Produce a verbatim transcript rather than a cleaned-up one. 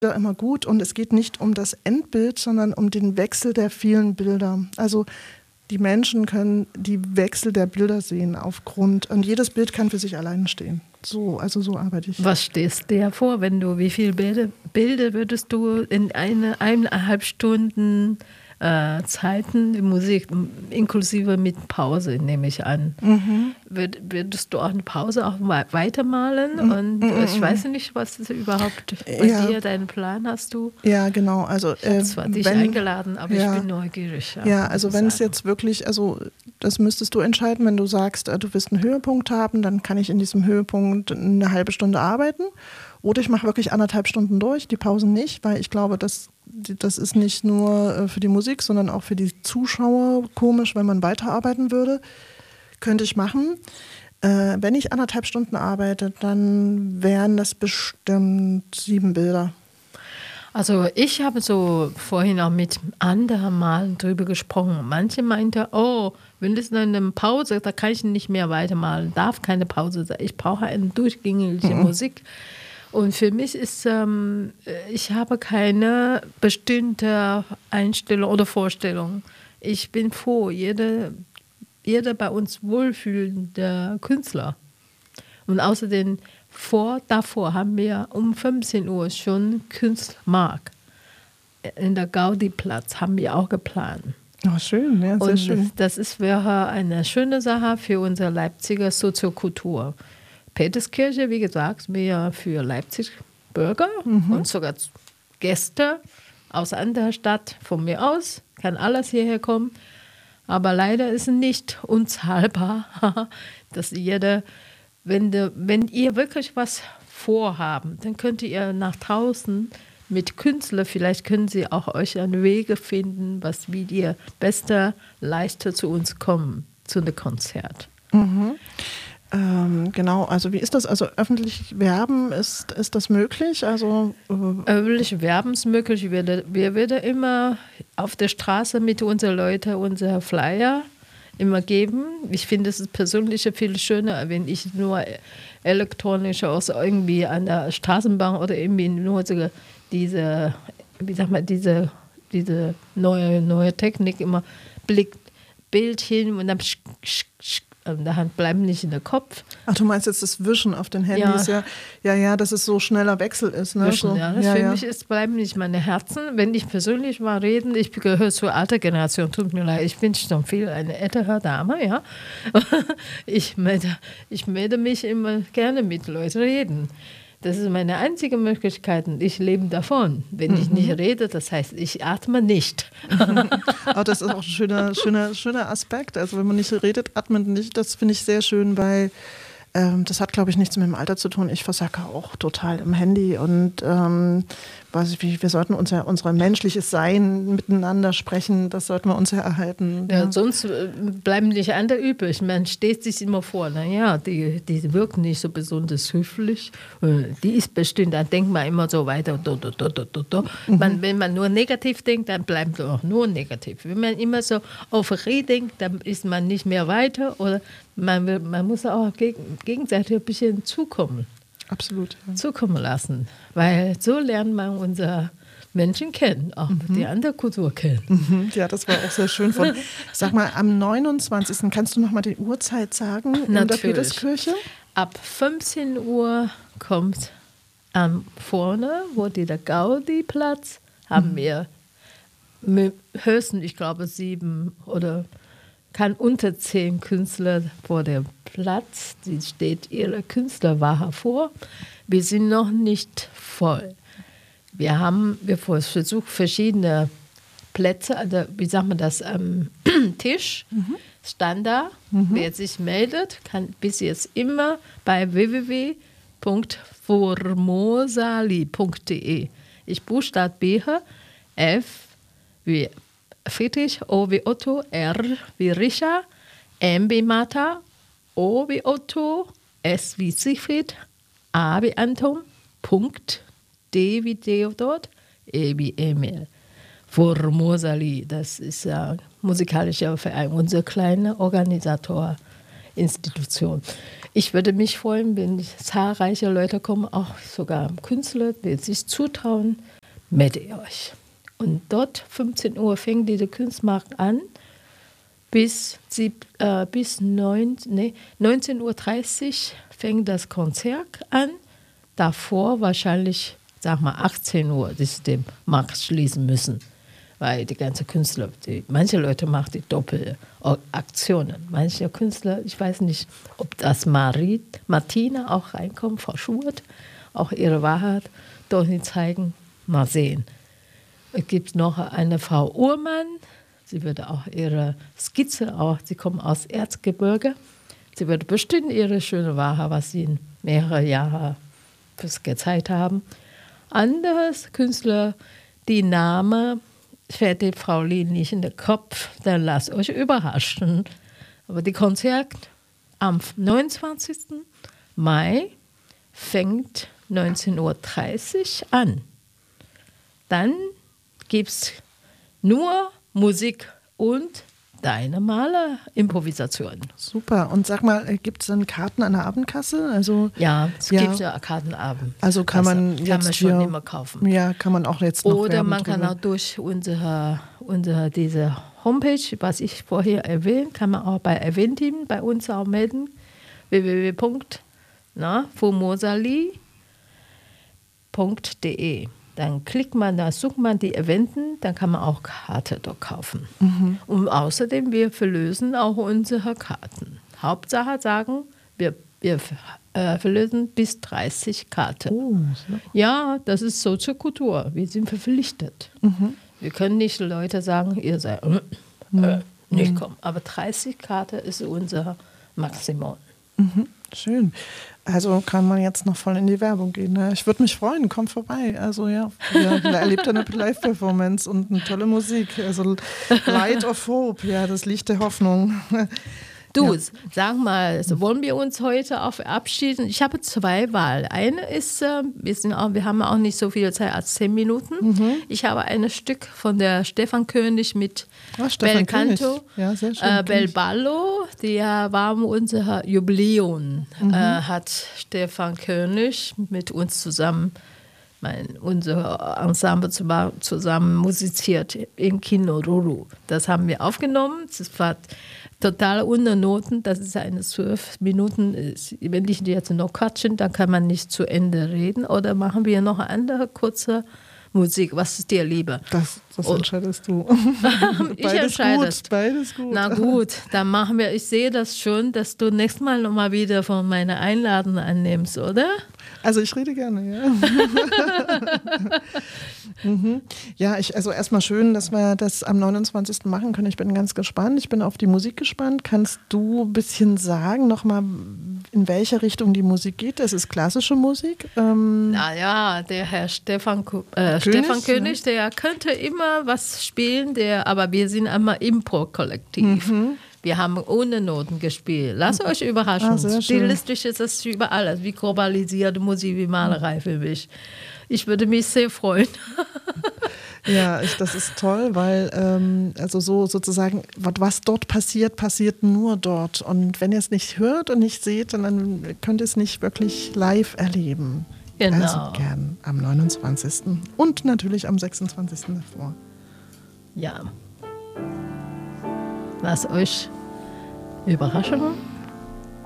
Ja, immer gut und es geht nicht um das Endbild, sondern um den Wechsel der vielen Bilder. Also die Menschen können die Wechsel der Bilder sehen aufgrund, und jedes Bild kann für sich alleine stehen. So, also so arbeite ich. Was stellst du dir vor, wenn du, wie viele Bilder, Bilder würdest du in eine, eineinhalb Stunden äh, Zeiten, die Musik, inklusive mit Pause, nehme ich an. Mhm. Würd, würdest du auch eine Pause auch weitermalen? Mhm. Und mhm. ich weiß nicht, was ist überhaupt bei ja. dir, deinen Plan hast du? Ja, genau. Also, ich habe zwar äh, dich wenn, eingeladen, aber ja. ich bin neugierig. Ja, ja also wenn es jetzt wirklich, also das müsstest du entscheiden, wenn du sagst, du willst einen Höhepunkt haben, dann kann ich in diesem Höhepunkt eine halbe Stunde arbeiten. Oder ich mache wirklich anderthalb Stunden durch, die Pausen nicht, weil ich glaube, dass das ist nicht nur für die Musik, sondern auch für die Zuschauer komisch, wenn man weiterarbeiten würde. Könnte ich machen. Äh, wenn ich anderthalb Stunden arbeite, dann wären das bestimmt sieben Bilder. Also ich habe so vorhin auch mit anderen Malen drüber gesprochen. Manche meinten, oh, wenn das eine Pause, da kann ich nicht mehr weitermalen, darf keine Pause sein. Ich brauche eine durchgängige mhm. Musik. Und für mich ist, ähm, ich habe keine bestimmte Einstellung oder Vorstellung. Ich bin froh, jeder, jeder bei uns wohlfühlende Künstler. Und außerdem, vor, davor haben wir um fünfzehn Uhr schon Kunstmarkt. In der Gaudi-Platz haben wir auch geplant. Oh, schön, ja, sehr Und schön. Das ist, wäre eine schöne Sache für unsere Leipziger Soziokultur. Peterskirche, wie gesagt, mehr für Leipzig Bürger mhm. und sogar Gäste aus anderer Stadt von mir aus, kann alles hierher kommen. Aber leider ist es nicht unzahlbar, dass jeder, wenn, de, wenn ihr wirklich was vorhaben, dann könnt ihr nach draußen mit Künstlern, vielleicht können sie auch euch einen Wege finden, was wie ihr besser, leichter zu uns kommen, zu einem Konzert. Mhm. Ähm, genau, also wie ist das? Also öffentlich werben, ist, ist das möglich? Also, äh öffentlich werben ist möglich. Wir, wir werden immer auf der Straße mit unseren Leuten unsere Flyer immer geben. Ich finde es persönlich viel schöner, wenn ich nur elektronisch aus irgendwie an der Straßenbahn oder irgendwie nur so diese, wie sag mal, diese, diese neue, neue Technik immer blickt, Bild hin und dann sch, sch, sch, in der Hand bleiben nicht in der Kopf. Ach, du meinst jetzt das Wischen auf den Handys, ja, ja, ja, ja, dass es so schneller Wechsel ist. Ne? Wischen, so. ja, das ja, für ja. mich ist, bleiben nicht meine Herzen. Wenn ich persönlich mal reden, ich gehöre zur alten Generation, tut mir leid, ich bin schon viel eine ältere Dame, ja. Ich melde, ich melde mich immer gerne mit Leuten reden. Das ist meine einzige Möglichkeit. Ich lebe davon. Wenn mhm. ich nicht rede, das heißt, ich atme nicht. Aber das ist auch ein schöner, schöner, schöner Aspekt. Also wenn man nicht redet, atmet nicht. Das finde ich sehr schön, weil ähm, das hat, glaube ich, nichts mit dem Alter zu tun. Ich versacke auch total im Handy und ähm, weiß ich, wir sollten unser, unser menschliches Sein miteinander sprechen. Das sollten wir uns ja erhalten. Ja, ja. Sonst bleiben nicht andere übrig. Man steht sich immer vor, naja, die, die wirken nicht so besonders höflich. Die ist bestimmt, dann denkt man immer so weiter. Do, do, do, do, do. Mhm. Man, wenn man nur negativ denkt, dann bleibt man auch nur negativ. Wenn man immer so auf Re denkt, dann ist man nicht mehr weiter. Oder man, will, man muss auch gegen, gegenseitig ein bisschen zukommen. Absolut. Ja. Zukommen lassen. Weil so lernt man unsere Menschen kennen, auch mhm. die andere Kultur kennen. Mhm. Ja, das war auch sehr schön. Von, sag mal, am neunundzwanzigsten kannst du noch mal die Uhrzeit sagen in Natürlich. der Peterskirche? Ab fünfzehn Uhr kommt ähm, vorne, wo die der Gaudi-Platz, haben mhm. wir höchstens, ich glaube, sieben oder kann unter zehn Künstler vor dem Platz, die steht ihre Künstlerwache vor. Wir sind noch nicht voll. Wir haben, wir versuchen verschiedene Plätze, also wie sagt man das, am Tisch, mhm. Standard. Mhm. Wer sich meldet, kann bis jetzt immer bei w w w punkt formosali punkt d e. Ich buchstabiere F wie Friedrich, O wie Otto, R wie Richard, M wie Martha, O wie Otto, S wie Siegfried, A wie Anton, Punkt, D wie Theodor, E wie Emil. Formosali, das ist ein musikalischer Verein, unser kleiner Organisator. Institution. Ich würde mich freuen, wenn zahlreiche Leute kommen, auch sogar Künstler, die sich zutrauen, meldet ihr euch. Und dort fünfzehn Uhr fängt diese Kunstmarkt an, bis, sieb, äh, bis neun, nee, neunzehn Uhr dreißig fängt das Konzert an. Davor wahrscheinlich, sag mal, achtzehn Uhr, dass sie den Markt schließen müssen. Weil die ganzen Künstler, die, manche Leute machen die Doppelaktionen. Manche Künstler, ich weiß nicht, ob das Marie, Martina auch reinkommt, Frau Schubert, auch ihre Wahrheit dort zeigen. Mal sehen. Es gibt noch eine Frau Uhrmann, sie würde auch ihre Skizze, auch, sie kommt aus Erzgebirge, sie würde bestimmt ihre schöne Wahrheit, was sie in mehrere Jahre gezeigt haben. Andere Künstler, die Name fährt die Frau Lin nicht in den Kopf, dann lasst euch überraschen. Aber die Konzert am neunundzwanzigsten Mai fängt neunzehn Uhr dreißig an. Dann gibt es nur Musik und deine Maler-Improvisation. Super. Und sag mal, gibt es dann Karten an der Abendkasse? Also, ja, es ja. gibt ja Kartenabend. Also kann man also, jetzt kann man schon hier, immer kaufen. Ja, kann man auch jetzt noch Oder man drüber. kann auch durch unsere, unsere diese Homepage, was ich vorher erwähnt, kann man auch bei Eventim bei uns auch melden. w w w punkt fumosali punkt de. Dann klickt man, da sucht man die Eventen, dann kann man auch Karte dort kaufen. Mhm. Und außerdem, wir verlösen auch unsere Karten. Hauptsache sagen, wir, wir äh, verlösen bis dreißig Karten. Oh, so. Ja, das ist Soziokultur. Wir sind verpflichtet. Mhm. Wir können nicht Leute sagen, ihr seid äh, äh, nicht kommen. Aber dreißig Karten ist unser Maximum. Mhm. Schön. Also kann man jetzt noch voll in die Werbung gehen. Ne? Ich würde mich freuen, komm vorbei. Also ja, ihr erlebt eine Live-Performance und eine tolle Musik. Also Light of Hope, ja, das Licht der Hoffnung. Du, ja. sag mal, also wollen wir uns heute auch verabschieden? Ich habe zwei Wahlen. Eine ist, äh, wir, sind auch, wir haben auch nicht so viel Zeit als zehn Minuten. Mhm. Ich habe ein Stück von der Stefan König mit oh, Bel Canto, ja, sehr schön, äh, Bel Ballo, der war unser Jubiläum, mhm. äh, hat Stefan König mit uns zusammen, mein, unser Ensemble zusammen musiziert im Kino Ruru. Das haben wir aufgenommen. Das war total ohne Noten, das ist eine zwölf Minuten. Wenn ich jetzt noch quatschen, dann kann man nicht zu Ende reden. Oder machen wir noch eine andere kurze Musik? Was ist dir lieber? Das, das entscheidest du. ich entscheide es. Beides gut. Na gut, dann machen wir. Ich sehe das schon, dass du nächstes Mal noch mal wieder von meiner Einladung annimmst, oder? Also ich rede gerne, ja. mhm. Ja, ich, also erstmal schön, dass wir das am neunundzwanzigsten machen können. Ich bin ganz gespannt. Ich bin auf die Musik gespannt. Kannst du ein bisschen sagen, nochmal, in welche Richtung die Musik geht? Das ist klassische Musik. Ähm naja, der Herr Stefan, äh, König, Stefan König, ja. der könnte immer was spielen, der, aber wir sind einmal Impro-Kollektiv. Mhm. Wir haben ohne Noten gespielt. Lasst euch überraschen. Ah, stilistisch ist das überall. Also wie globalisierte Musik, wie Malerei für mich. Ich würde mich sehr freuen. Ja, ich, das ist toll, weil ähm, also so sozusagen, was dort passiert, passiert nur dort. Und wenn ihr es nicht hört und nicht seht, dann könnt ihr es nicht wirklich live erleben. Genau. Also gern am neunundzwanzigsten und natürlich am sechsundzwanzigsten davor. Ja. Lasst euch überraschen.